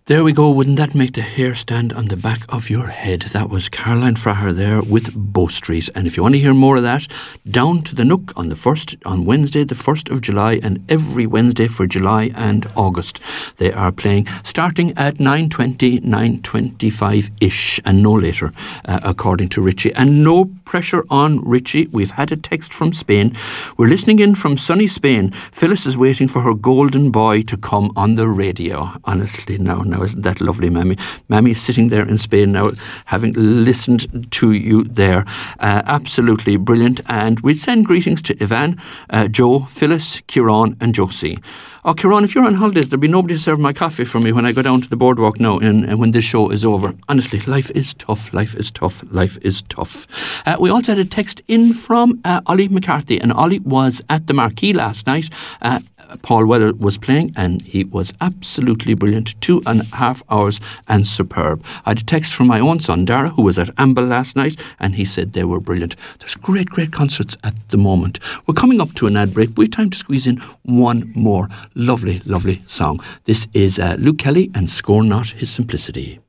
There we go. Wouldn't that make the hair stand on the back of your head? That was Caroline Fraher there with Bow Street. And if you want to hear more of that, down to the Nook on Wednesday, the 1st of July, and every Wednesday for July and August. They are playing starting at 9:20, 9:25-ish, and no later, according to Richie. And no pressure on Richie. We've had a text from Spain. We're listening in from sunny Spain. Phyllis is waiting for her golden boy to come on the radio. Honestly, now, isn't that lovely, Mammy? Mammy's sitting there in Spain now, having listened to you there. Absolutely brilliant. And we'd send greetings to Ivan, Joe, Phyllis, Kieran and Josie. Oh, Kieran, if you're on holidays, there'll be nobody to serve my coffee for me when I go down to the boardwalk now and when this show is over. Honestly, life is tough, life is tough, life is tough. We also had a text in from Ollie McCarthy, and Ollie was at the Marquee last night. Paul Weller was playing and he was absolutely brilliant. 2.5 hours and superb. I had a text from my own son Dara, who was at Amble last night, and he said they were brilliant. There's great concerts at the moment. We're coming up to an ad break. We have time to squeeze in one more lovely song. This is Luke Kelly and Scorn Not His Simplicity.